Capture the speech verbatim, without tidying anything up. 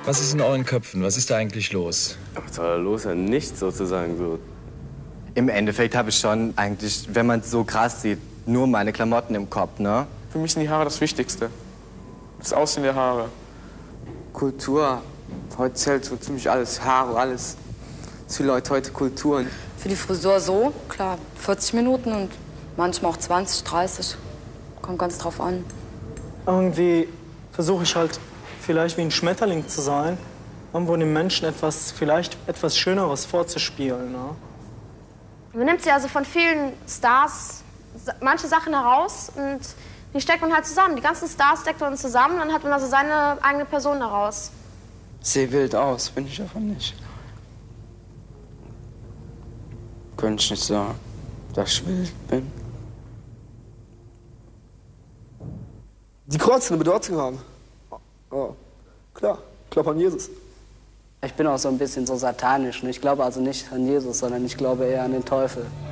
Was ist in euren Köpfen? Was ist da eigentlich los? Was soll da los sein? Nichts sozusagen so. Im Endeffekt habe ich schon eigentlich, wenn man es so krass sieht, nur meine Klamotten im Kopf, ne? Für mich sind die Haare das Wichtigste. Das Aussehen der Haare. Kultur. Heute zählt so ziemlich alles. Haare, alles. Das viele Leute heute Kulturen. Für die Frisur so, klar, vierzig Minuten und manchmal auch zwanzig, dreißig. Kommt ganz drauf an. Irgendwie versuche ich halt vielleicht wie ein Schmetterling zu sein, irgendwo den Menschen etwas, vielleicht etwas Schöneres vorzuspielen. Ne? Man nimmt sich also von vielen Stars manche Sachen heraus und die steckt man halt zusammen. Die ganzen Stars steckt man zusammen, dann hat man also seine eigene Person daraus. Sehe wild aus, bin ich davon nicht. Könnte ich nicht sagen, dass ich wild bin. Die Kreuze eine Bedeutung haben. Oh, klar, ich glaube an Jesus. Ich bin auch so ein bisschen so satanisch. Ich glaube also nicht an Jesus, sondern ich glaube eher an den Teufel.